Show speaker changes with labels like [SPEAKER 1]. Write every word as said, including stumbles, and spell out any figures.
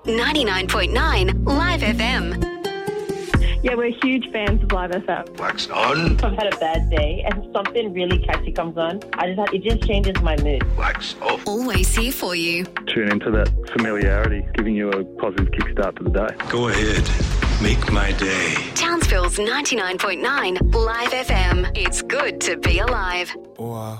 [SPEAKER 1] ninety-nine point nine Live F M.
[SPEAKER 2] Yeah, we're huge fans of Live F M.
[SPEAKER 3] Wax on.
[SPEAKER 4] I've had a bad day and something really catchy comes on. I just have, it just changes my mood.
[SPEAKER 3] Wax off.
[SPEAKER 1] Always here for you.
[SPEAKER 5] Tune into that familiarity, giving you a positive kickstart to the day.
[SPEAKER 3] Go ahead. Make my day.
[SPEAKER 1] Townsville's ninety-nine point nine Live F M. It's good to be alive.
[SPEAKER 6] Wow.